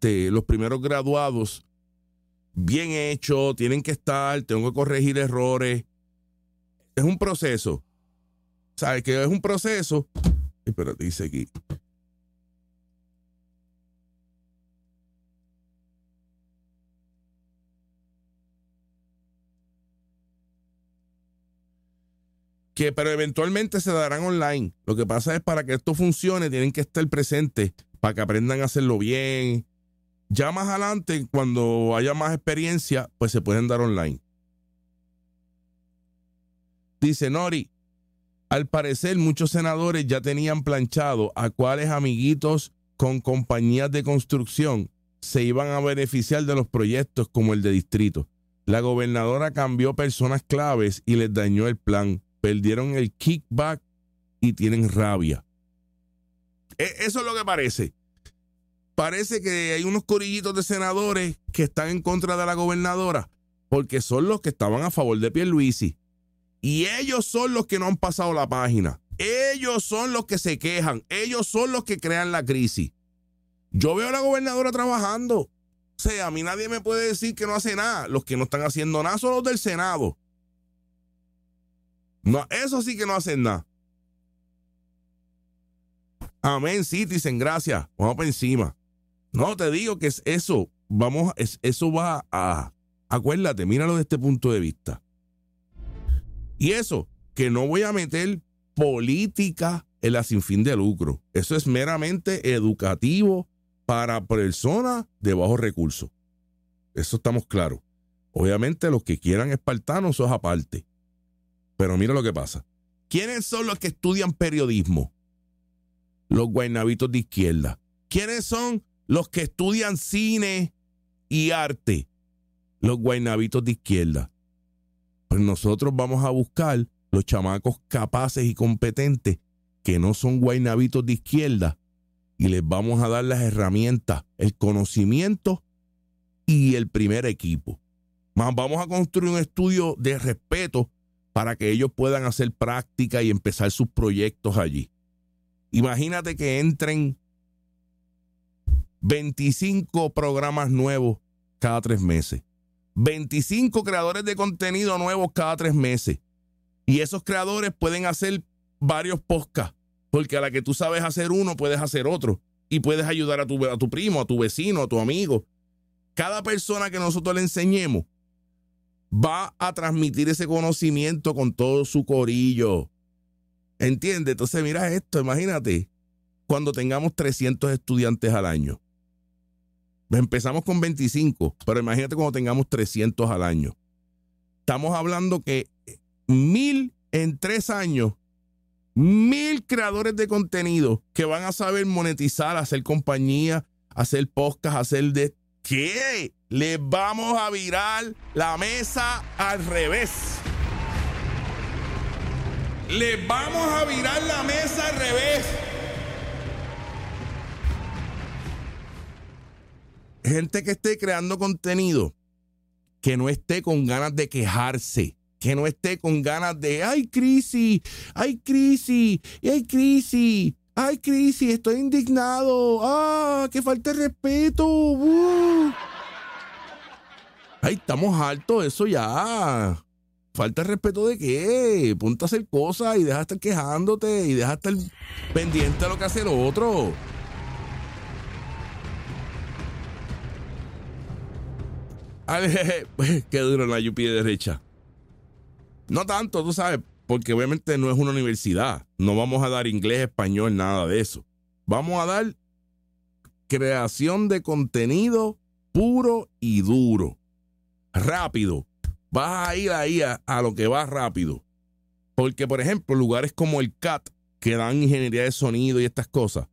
los primeros graduados bien hecho, tienen que estar, tengo que corregir errores. Es un proceso. ¿Sabes qué es un proceso? Espérate, dice aquí. Pero eventualmente se darán online. Lo que pasa es para que esto funcione tienen que estar presentes para que aprendan a hacerlo bien. Ya más adelante, cuando haya más experiencia, pues se pueden dar online. Dice Nori, al parecer muchos senadores ya tenían planchado a cuáles amiguitos con compañías de construcción se iban a beneficiar de los proyectos como el de distrito. La gobernadora cambió personas claves y les dañó el plan. Perdieron el kickback y tienen rabia. Eso es lo que parece. Parece que hay unos corillitos de senadores que están en contra de la gobernadora porque son los que estaban a favor de Pierluisi. Y ellos son los que no han pasado la página. Ellos son los que se quejan. Ellos son los que crean la crisis. Yo veo a la gobernadora trabajando. O sea, a mí nadie me puede decir que no hace nada. Los que no están haciendo nada son los del Senado. No, eso sí que no hacen nada. Amén, Citizen, gracias. Vamos para encima. No, te digo que es eso. Eso va a... Acuérdate, míralo desde este punto de vista. Y eso, que no voy a meter política en la sin fin de lucro. Eso es meramente educativo para personas de bajos recursos. Eso estamos claros. Obviamente los que quieran espartanos, eso es aparte. Pero mira lo que pasa. ¿Quiénes son los que estudian periodismo? Los guaynabitos de izquierda. ¿Quiénes son los que estudian cine y arte? Los guaynabitos de izquierda. Pues nosotros vamos a buscar los chamacos capaces y competentes que no son guaynabitos de izquierda y les vamos a dar las herramientas, el conocimiento y el primer equipo. Más vamos a construir un estudio de respeto para que ellos puedan hacer práctica y empezar sus proyectos allí. Imagínate que entren 25 programas nuevos cada 3 meses. 25 creadores de contenido nuevos cada 3 meses. Y esos creadores pueden hacer varios podcasts, porque a la que tú sabes hacer uno, puedes hacer otro. Y puedes ayudar a tu primo, a tu vecino, a tu amigo. Cada persona que nosotros le enseñemos va a transmitir ese conocimiento con todo su corillo. ¿Entiendes? Entonces mira esto, imagínate, cuando tengamos 300 estudiantes al año. Empezamos con 25, pero imagínate cuando tengamos 300 al año. Estamos hablando que 1000 en 3 años, 1000 creadores de contenido que van a saber monetizar, hacer compañía, hacer podcast, hacer de... ¿Qué? Les vamos a virar la mesa al revés. Les vamos a virar la mesa al revés. Gente que esté creando contenido, que no esté con ganas de quejarse, que no esté con ganas de ¡ay, crisis! ¡Ay, crisis! ¡Ay, crisis! ¡Ay, crisis! ¡Estoy indignado! ¡Ah, qué falta de respeto! ¡Ay, estamos hartos de eso ya! ¿Falta de respeto de qué? Ponte a hacer cosas y deja de estar quejándote y deja de estar pendiente a lo que hace el otro. Qué duro la Yupi de derecha. No tanto, tú sabes, porque obviamente no es una universidad. No vamos a dar inglés, español, nada de eso. Vamos a dar creación de contenido puro y duro. Rápido. Vas a ir ahí a lo que va rápido. Porque, por ejemplo, lugares como el CAT, que dan ingeniería de sonido y estas cosas.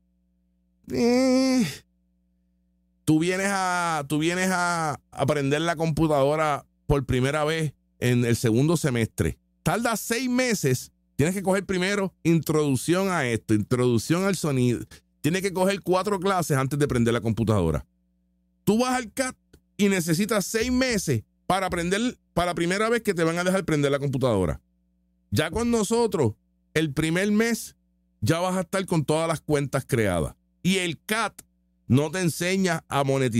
Tú vienes a aprender la computadora por primera vez en el segundo semestre. Tarda 6 meses. Tienes que coger primero introducción a esto, introducción al sonido. Tienes que coger 4 clases antes de aprender la computadora. Tú vas al CAT y necesitas 6 meses para aprender, para la primera vez que te van a dejar prender la computadora. Ya con nosotros, el primer mes, ya vas a estar con todas las cuentas creadas. Y el CAT no te enseña a monetizar